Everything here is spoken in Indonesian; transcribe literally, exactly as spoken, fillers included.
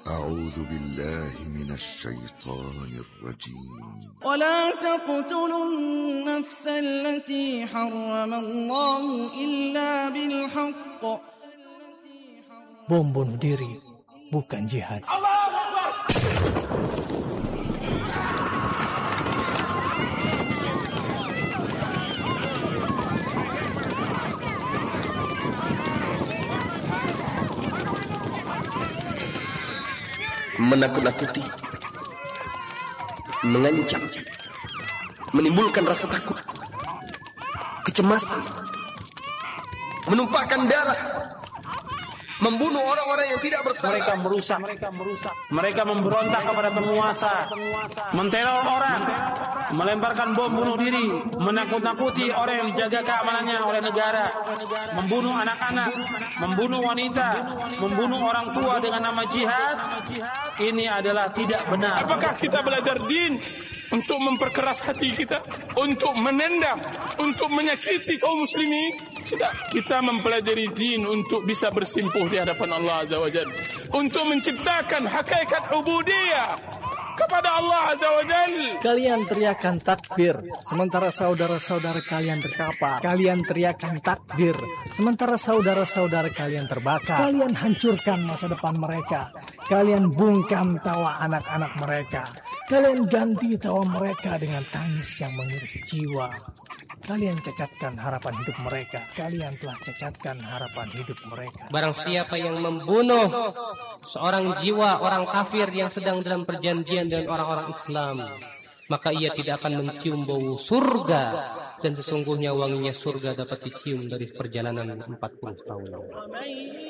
أعوذ بالله من الشيطان الرجيم. ولا تقتلوا النفس التي حرم الله إلا بالحق. Bom bunuh diri bukan jihad. Menakut-nakuti, mengancam, menimbulkan rasa takut, kecemasan, menumpahkan darah, membunuh orang-orang yang tidak bersalah. Mereka merusak, mereka merusak, mereka memberontak kepada penguasa, menteror orang, melemparkan bom bunuh diri, menakut-nakuti orang yang dijaga keamanannya oleh negara, membunuh anak-anak, membunuh wanita, membunuh orang tua dengan nama jihad. Ini adalah tidak benar. Apakah kita belajar din untuk memperkeras hati kita, untuk menendang, untuk menyakiti kaum muslimin? Tidak, kita mempelajari din untuk bisa bersimpuh di hadapan Allah Azza wa Jalla, untuk menciptakan hakikat ubudiyah kepada Allah Azza wa Jalla. Kalian teriakan takbir, sementara saudara-saudara kalian terkapar. Kalian teriakan takbir, sementara saudara-saudara kalian terbakar. Kalian hancurkan masa depan mereka. Kalian bungkam tawa anak-anak mereka. Kalian ganti tawa mereka dengan tangis yang mengiris jiwa. Kalian cacatkan harapan hidup mereka. Kalian telah cacatkan harapan hidup mereka. Barang siapa yang membunuh seorang jiwa orang kafir yang sedang dalam perjanjian dengan orang-orang Islam, maka ia tidak akan mencium bau surga, dan sesungguhnya wanginya surga dapat dicium dari perjalanan empat puluh tahun.